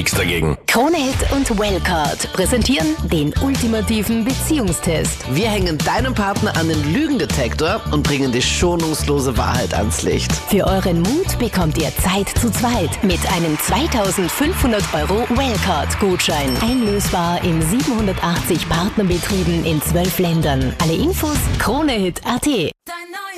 nichts dagegen. Kronehit und Wellcard präsentieren den ultimativen Beziehungstest. Wir hängen deinem Partner an den Lügendetektor und bringen die schonungslose Wahrheit ans Licht. Für euren Mut bekommt ihr Zeit zu zweit mit einem 2500 € Wellcard-Gutschein. Einlösbar in 780 Partnerbetrieben in 12 Ländern. Alle Infos Kronehit.at.